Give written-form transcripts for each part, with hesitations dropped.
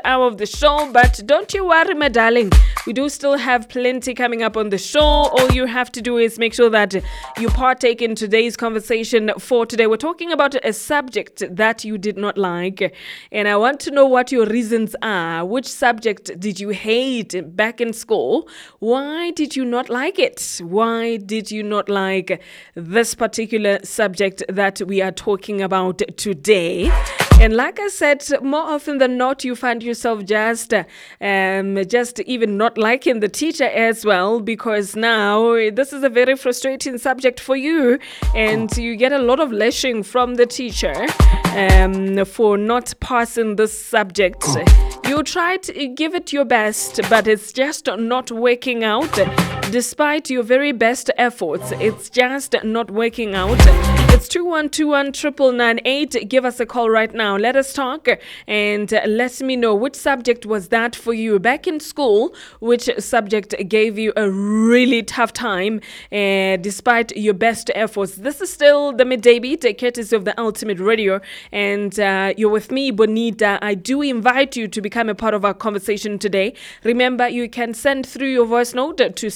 hour of the show. But don't you worry, my darling. We do still have plenty coming up on the show. All you have to do is make sure that you partake in today's conversation for today. We're talking about a subject that you did not like. And I want to know what your reasons are. Which subject did you hate back in school? Why did you not like it? Why did you not like this particular subject that we are talking about today? And like I said, more often than not, you find yourself just even not liking the teacher as well, because now this is a very frustrating subject for you, and you get a lot of lashing from the teacher for not passing this subject. You try to give it your best, but it's just not working out. Despite your very best efforts, it's just not working out. It's 2121-998. Give us a call right now. Let us talk and let me know which subject was that for you back in school. Which subject gave you a really tough time despite your best efforts? This is still the Midday Beat, courtesy of the Ultimate Radio, and you're with me, Bonita. I do invite you to become a part of our conversation today. Remember, you can send through your voice note to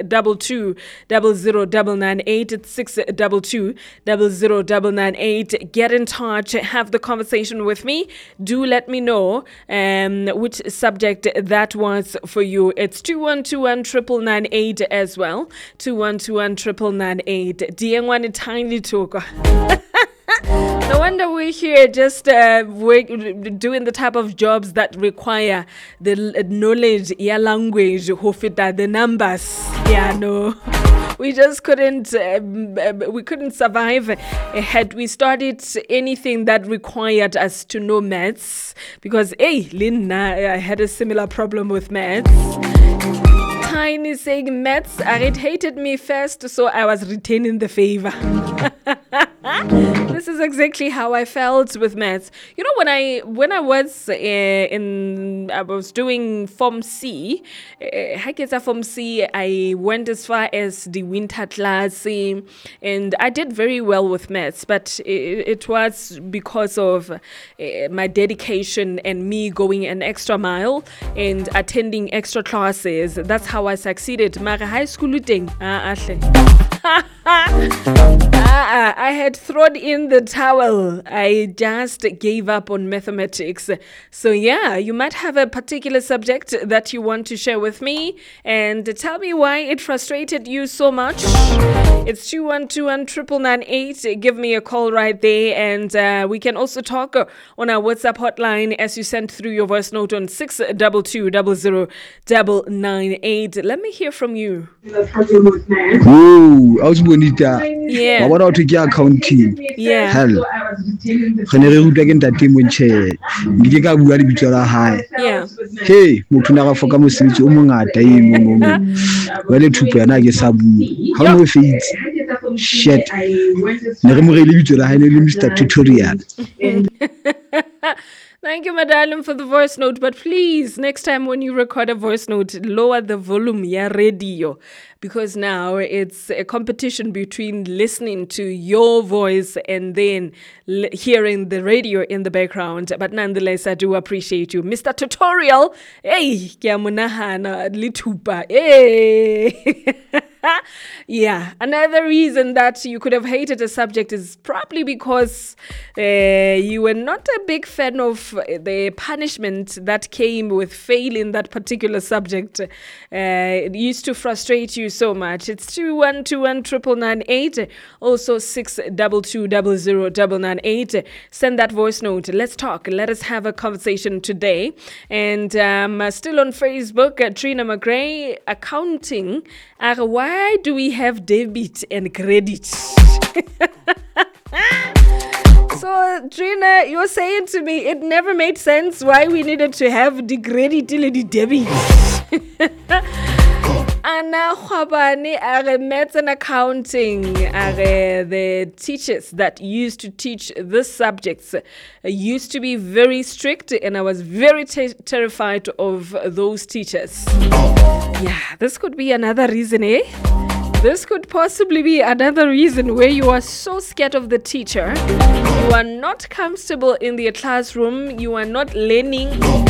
622-009998. It's 622-009998. Get in touch, have the conversation with me. Do let me know which subject that was for you. It's 2121-998 as well. 2121-998. DN1 tiny talk. No wonder we're here just we're doing the type of jobs that require the knowledge, language, the numbers. Yeah, no. We just couldn't survive had we started anything that required us to know maths, because Lynn, I had a similar problem with maths. Tiny saying maths, it hated me first, so I was retaining the favor. This is exactly how I felt with maths. You know, when I was I was doing Form C, Form C, I went as far as the winter class, and I did very well with maths, but it was because of my dedication and me going an extra mile and attending extra classes. That's how I succeeded. Mara high school I had thrown in the towel. I just gave up on mathematics. So yeah, you might have a particular subject that you want to share with me and tell me why it frustrated you so much. It's 2121-998. Give me a call right there, and we can also talk on our WhatsApp hotline as you send through your voice note on 622-009998. Let me hear from you. Oh, I was bonita. Yeah. What about the accounting? Yeah. Hell. General again that team when chair. Giga Buari Bitora High. Yeah. Hey, Mutuna for Camus Umunga, well, two Pianaga Sabu. How no feet? Shit. Never really to the high Mr. Tutorial. Thank you, madam, for the voice note. But please, next time when you record a voice note, lower the volume, radio. Because now it's a competition between listening to your voice and then hearing the radio in the background. But nonetheless, I do appreciate you. Mr. Tutorial, hey, kiamunahana litupa, hey. Yeah, another reason that you could have hated a subject is probably because you were not a big fan of the punishment that came with failing that particular subject. It used to frustrate you so much. It's 2121-998, also 622-009998. Send that voice note. Let's talk. Let us have a conversation today. And still on Facebook, Trina McGray, accounting. Why do we have debit and credit? So, Trina, you're saying to me it never made sense why we needed to have the credit till the debit. Anna Khwabane, maths and accounting, the teachers that used to teach these subjects used to be very strict, and I was very terrified of those teachers. Yeah, this could be another reason, eh? This could possibly be another reason where you are so scared of the teacher. You are not comfortable in the classroom. You are not learning.